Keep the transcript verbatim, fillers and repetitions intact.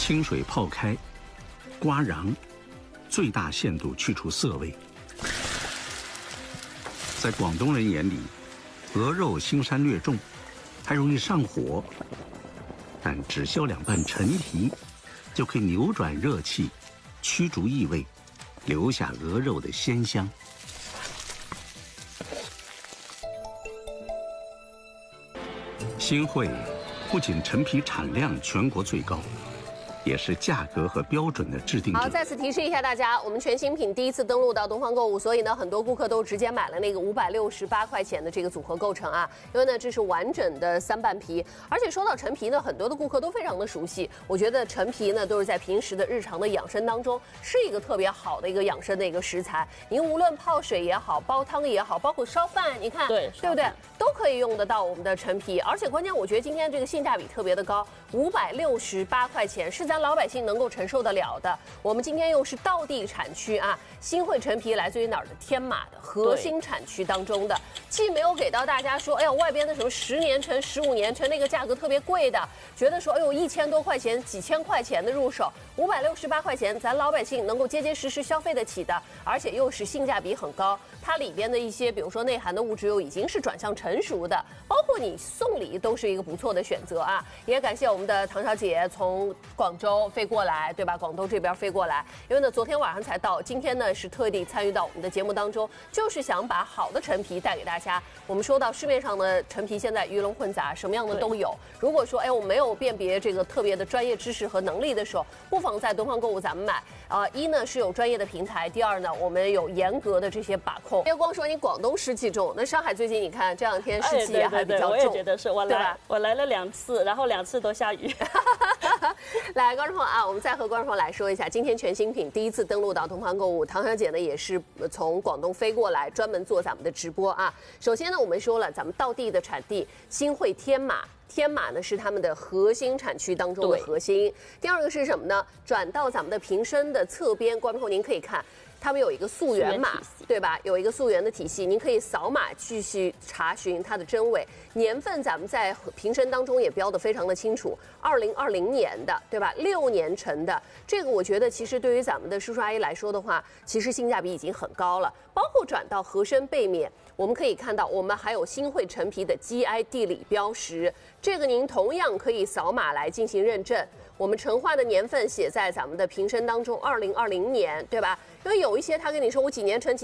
清水泡开，刮瓤，最大限度去除涩味。在广东人眼里，鹅肉腥膻略重，还容易上火，但只削两半陈皮，就可以扭转热气，驱逐异味，留下鹅肉的鲜香。新会不仅陈皮产量全国最高，也是价格和标准的制定者。 好，再次提示一下大家，我们全新品第一次登陆到东方购物，所以呢，很多顾客都直接买了那个五百六十八块钱的这个组合构成啊，因为呢这是完整的三瓣皮，而且说到陈皮呢，很多的顾客都非常的熟悉。我觉得陈皮呢都是在平时的日常的养生当中是一个特别好的一个养生的一个食材。您无论泡水也好，煲汤也好，包括烧饭，你看对对不对，都可以用得到我们的陈皮。而且关键我觉得今天这个性价比特别的高，五百六十八块钱是咱老百姓能够承受得了的。我们今天又是道地产区啊，新会陈皮来自于哪儿的？天马的核心产区当中的，既没有给到大家说，哎呀，外边的什么十年陈、十五年陈那个价格特别贵的，觉得说，哎呦，一千多块钱、几千块钱的入手，五百六十八块钱，咱老百姓能够结结实实消费得起的，而且又是性价比很高。它里边的一些，比如说内含的物质又已经是转向成熟的，包括你送礼都是一个不错的选择啊。也感谢我们的唐小姐从广州飞过来，对吧？广东这边飞过来，因为呢昨天晚上才到，今天呢是特地参与到我们的节目当中，就是想把好的陈皮带给大家。我们说到市面上的陈皮现在鱼龙混杂，什么样的都有。如果说哎我没有辨别这个特别的专业知识和能力的时候，不妨在东方购物咱们买。啊、呃，一呢是有专业的平台，第二呢我们有严格的这些把控。别光说你广东湿气重，那上海最近你看这两天湿气也还比较重， 哎、对对对我也觉得是，我来我来了两次，然后两次都下雨。 来，观众朋友啊，我们再和观众朋友来说一下，今天全新品第一次登陆到东方购物，唐小姐呢也是从广东飞过来，专门做咱们的直播啊。首先呢，我们说了咱们道地的产地新会天马。天马呢是他们的核心产区当中的核心。第二个是什么呢？转到咱们的瓶身的侧边，观众朋友您可以看。他们有一个溯源码，对吧？有一个溯源的体系，您可以扫码继续查询它的真伪。年份咱们在瓶身当中也标得非常的清楚，二零二零年的，对吧？六年陈的，这个我觉得其实对于咱们的叔叔阿姨来说的话，其实性价比已经很高了。包括转到盒身背面，我们可以看到，我们还有新会陈皮的 G I 地理标识，这个您同样可以扫码来进行认证。我们陈化的年份写在咱们的瓶身当中，二零二零年，对吧？因为有一些他跟你说我几年陈几